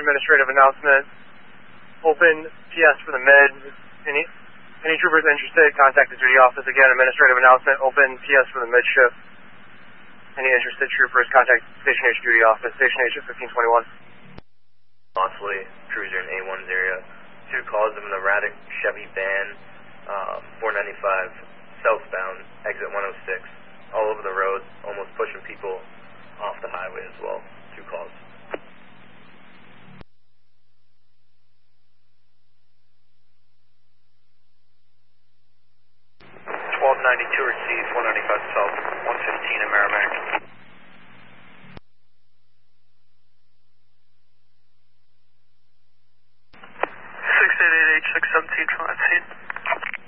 administrative announcement. Open PS for the mid. Any troopers interested, contact the duty office. Again, administrative announcement. Open PS for the mid shift. Any interested troopers, contact Station H duty office. Station H at 1521. Mosley, cruiser in A1's area. 2 calls of an erratic Chevy van, 495 southbound, exit 106. All over the road, almost pushing people off the highway as well. 2 calls. 1292 receives 195 south, 115 in Merrimack.